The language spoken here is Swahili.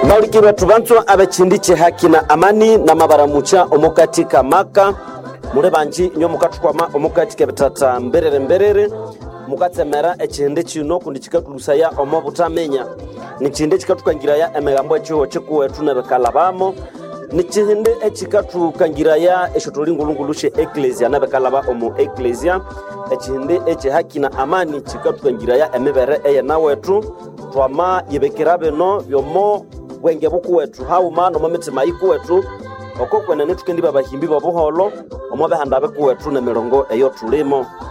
Baulikirwa tubanzwa abachindiche haki na amani na mabaramucha omukatika maka mure banji nyo mukatwama omukatika betata mberere mukatsemera echinde chino kundi chikatulusaya omobutamenya ni chinde chikatukangiraya emegambo echo chikuwetu nabekalabamo ni chinde echikatukangiraya eshotolingulungulushe ecclesia nabekalaba omu ecclesia echinde eche haki na amani chikatukangiraya emebere eye nawetu twama yebekerabe no byomo wenge buku wetu hauma no mamitima yiku wetu okokwenene tukendi babahimbi babuholo omobe handabe ku wetu na mirongo eyo tulimo